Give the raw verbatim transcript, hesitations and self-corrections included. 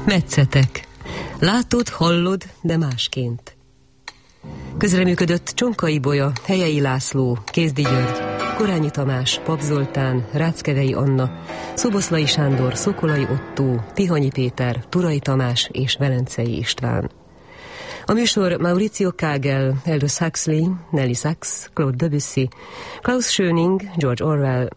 Metszetek. Látod, hallod, de másként. Közreműködött Csonkai Bolya, Helyei László, Kézdi György, Korányi Tamás, Pap Zoltán, Ráckevei Anna, Szoboszlai Sándor, Szokolai Ottó, Tihanyi Péter, Turai Tamás és Velencei István. A műsor Mauricio Kagel, Aldous Huxley, Nelly Sachs, Claude Debussy, Klaus Schöning, George Orwell,